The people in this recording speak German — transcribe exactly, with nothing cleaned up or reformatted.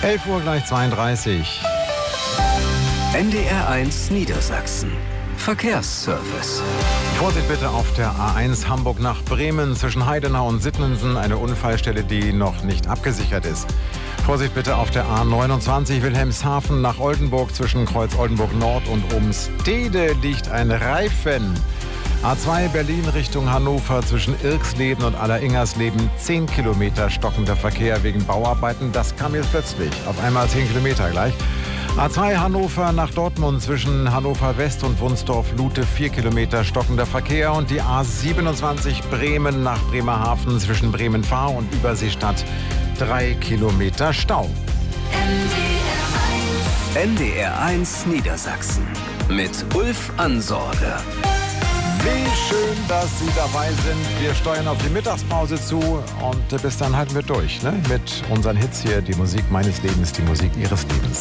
elf Uhr gleich zweiunddreißig. N D R eins Niedersachsen. Verkehrsservice. Vorsicht bitte auf der A eins Hamburg nach Bremen zwischen Heidenau und Sittensen. Eine Unfallstelle, die noch nicht abgesichert ist. Vorsicht bitte auf der A neunundzwanzig Wilhelmshaven nach Oldenburg zwischen Kreuz Oldenburg Nord und Umstede liegt ein Reifen. A zwei Berlin Richtung Hannover zwischen Irksleben und Alleringers-Leben zehn Kilometer stockender Verkehr wegen Bauarbeiten. Das kam jetzt plötzlich. Auf einmal zehn Kilometer gleich. A zwei Hannover nach Dortmund zwischen Hannover West und Wunsdorf-Lute vier Kilometer stockender Verkehr. Und die A siebenundzwanzig Bremen nach Bremerhaven zwischen Bremen-Fahr und Überseestadt drei Kilometer Stau. N D R eins Niedersachsen mit Ulf Ansorge. Wie schön, dass Sie dabei sind. Wir steuern auf die Mittagspause zu und bis dann halten wir durch, ne? Mit unseren Hits hier, die Musik meines Lebens, die Musik Ihres Lebens.